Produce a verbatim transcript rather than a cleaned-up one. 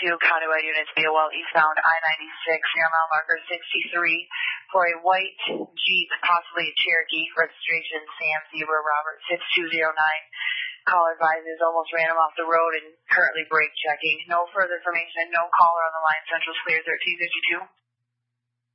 two, countywide units B O L eastbound I ninety-six near mile marker sixty-three for a white Jeep, possibly a Cherokee, registration Sam Zebra Robert six two zero nine. Caller advises almost ran him off the road and currently brake checking. No further information, no caller on the line. Central's clear thirteen fifty-two.